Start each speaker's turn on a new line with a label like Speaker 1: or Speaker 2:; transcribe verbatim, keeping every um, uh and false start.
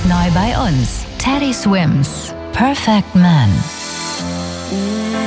Speaker 1: neu bei uns. Teddy Swims, Perfect Man.
Speaker 2: Mm.